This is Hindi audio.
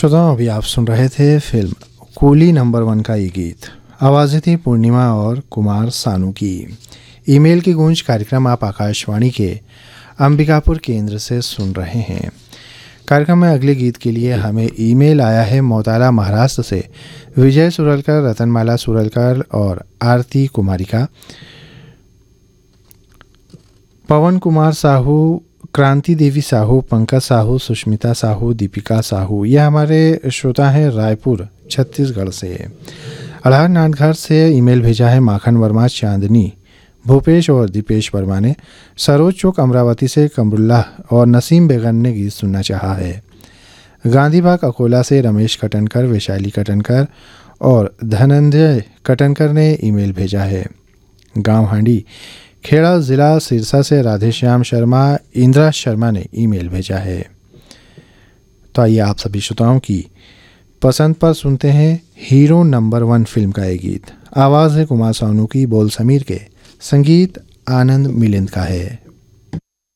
श्रोताओं, अभी आप सुन रहे थे फिल्म कूली नंबर 1 का ये गीत। आवाज़ें थी पूर्णिमा और कुमार सानू की। ईमेल की गूंज कार्यक्रम आप आकाशवाणी के अंबिकापुर केंद्र से सुन रहे हैं। कार्यक्रम में अगले गीत के लिए हमें ईमेल आया है मोताला महाराष्ट्र से विजय सुरलकर, रतनमाला सुरलकर और आरती कुमारी का। पवन कुमार साहू, क्रांति देवी साहू, पंकज साहू, सुष्मिता साहू, दीपिका साहू, ये हमारे श्रोता हैं रायपुर छत्तीसगढ़ से। अल्हार नाथघर से ईमेल भेजा है माखन वर्मा, चांदनी, भूपेश और दीपेश वर्मा ने। सरोज चौक अमरावती से कमरुल्लाह और नसीम बेगम ने गीत सुनना चाहा है। गांधीबाग अकोला से रमेश कटनकर, वैशाली कटनकर और धनंजय कटनकर ने ईमेल भेजा है। गांव हांडी खेड़ा ज़िला सिरसा से राधेश्याम शर्मा, इंदिरा शर्मा ने ईमेल भेजा है। तो आइए आप सभी श्रोताओं की पसंद पर सुनते हैं हीरो नंबर 1 फिल्म का ये गीत। आवाज़ है कुमार सानू की, बोल समीर के, संगीत आनंद मिलिंद का है।